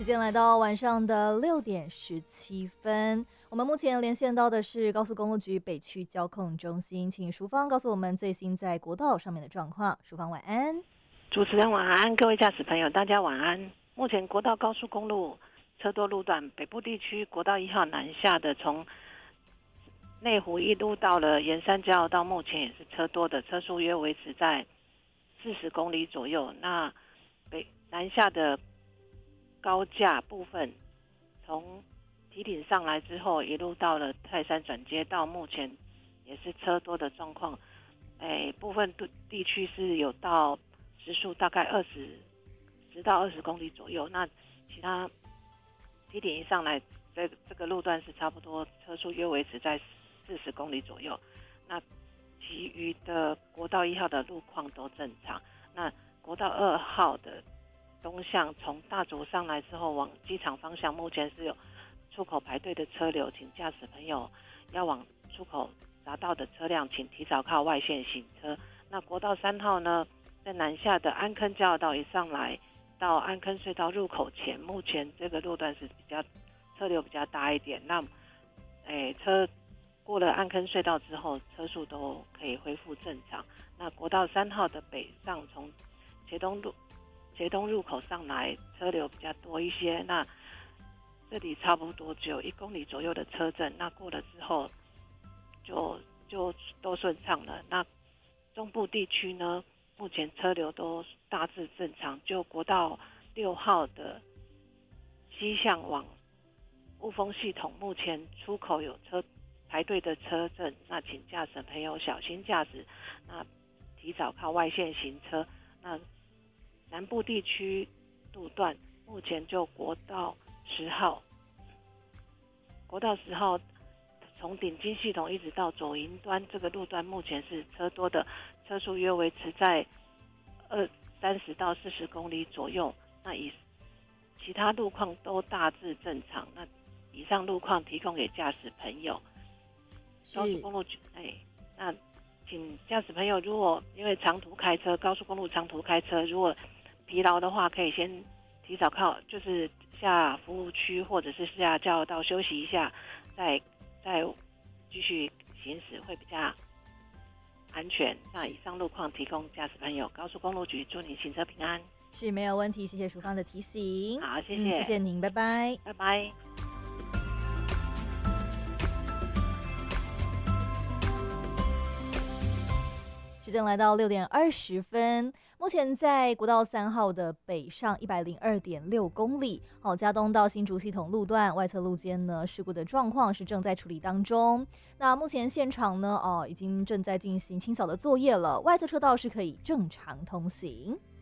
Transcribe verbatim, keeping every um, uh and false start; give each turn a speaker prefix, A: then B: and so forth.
A: 时间来到晚上的六点十七分，我们目前连线到的是高速公路局北区交控中心，请淑芳告诉我们最新在国道上面的状况。淑芳晚安。
B: 主持人晚安，各位驾驶朋友大家晚安。目前国道高速公路车多路段，北部地区国道一号南下的从内湖一路到了盐山交流道，目前也是车多的，车速约维持在四十公里左右。那北南下的高架部分，从堤顶上来之后，一路到了泰山转接道，目前也是车多的状况。哎，部分地区是有到时速大概二十十到二十公里左右。那其他堤顶一上来，这这个路段是差不多车速约维持在四十公里左右。那其余的国道一号的路况都正常。那国道二号的东向从大竹上来之后往机场方向，目前是有出口排队的车流，请驾驶朋友要往出口匝道的车辆请提早靠外线行车。那国道三号呢，在南下的安坑交流道一上来到安坑隧道入口前，目前这个路段是比较车流比较大一点。那诶车过了安坑隧道之后，车速都可以恢复正常。那国道三号的北上从茄东路茄东入口上来，车流比较多一些。那这里差不多只有一公里左右的车阵，那过了之后就就都顺畅了。那中部地区呢，目前车流都大致正常。就国道六号的西向往雾峰系统，目前出口有车排队的车阵，那请驾驶朋友小心驾驶，那提早靠外线行车。那南部地区路段，目前就国道十号，国道十号从顶金系统一直到左营端这个路段，目前是车多的，车速约维持在二三十到四十公里左右。那以其他路况都大致正常。那以上路况提供给驾驶朋友。高速公路哎，那请驾驶朋友，如果因为长途开车，高速公路长途开车，如果疲劳的话，可以先提早靠，就是下服务区或者是下交流道休息一下，再再继续行驶会比较安全。那以上路况提供驾驶朋友，高速公路局祝你行车平安。
A: 是没有问题，谢谢淑芳的提醒。
B: 好，谢谢，
A: 嗯、谢谢您，拜拜，
B: 拜拜。
A: 时间来到六点二十分，目前在国道三号的北上一百零二点六公里，好，嘉东到新竹系统路段外侧路肩呢，事故的状况是正在处理当中。那目前现场呢，哦，已经正在进行清扫的作业了，外侧车道是可以正常通行。